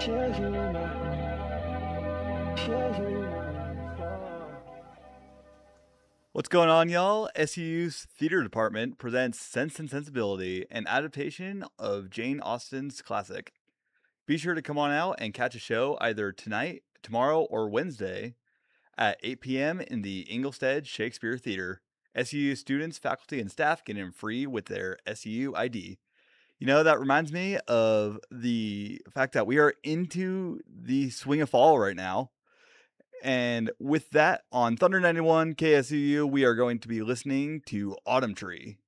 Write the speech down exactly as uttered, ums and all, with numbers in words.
What's going on, y'all? S U U's theater department presents Sense and Sensibility, an adaptation of Jane Austen's classic. Be sure to come on out and catch a show either tonight, tomorrow, or Wednesday at eight p.m. in the Inglestead Shakespeare Theater. S U U students, faculty, and staff get in free with their S U U I D. You know, that reminds me of the fact that we are into the swing of fall right now. And with that, on Thunder ninety-one K S U U, we are going to be listening to Autumn Tree.